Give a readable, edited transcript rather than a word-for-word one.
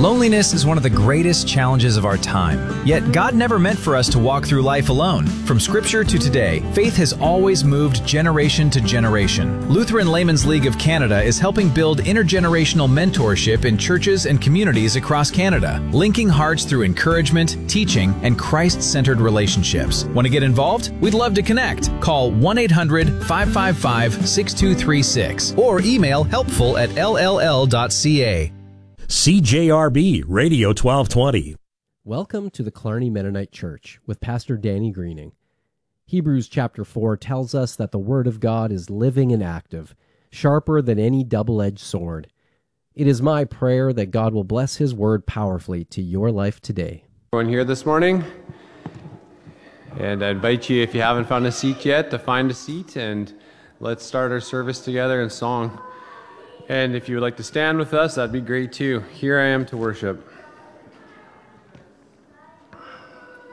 Loneliness is one of the greatest challenges of our time. Yet God never meant for us to walk through life alone. From Scripture to today, faith has always moved generation to generation. Lutheran Laymen's League of Canada is helping build intergenerational mentorship in churches and communities across Canada, linking hearts through encouragement, teaching, and Christ-centered relationships. Want to get involved? We'd love to connect. Call 1-800-555-6236 or email helpful@lll.ca. CJRB Radio 1220. Welcome to the Killarney Mennonite Church with Pastor Danny Greening. Hebrews chapter 4 tells us that the Word of God is living and active, sharper than any double-edged sword. It is my prayer that God will bless His Word powerfully to your life today. Everyone here this morning, and I invite you, if you haven't found a seat yet, to find a seat, and let's start our service together in song. And if you would like to stand with us, that'd be great too. Here I am to worship.